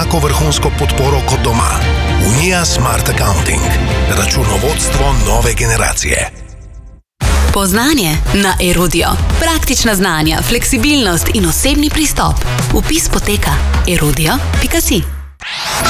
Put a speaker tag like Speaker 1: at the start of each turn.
Speaker 1: enako vrhunsko podporo kot doma. Unija Smart Accounting. Računovodstvo nove generacije.
Speaker 2: Poznanje na Erudio. Praktična znanja, fleksibilnost in osebni pristop. Vpis poteka erudio.si.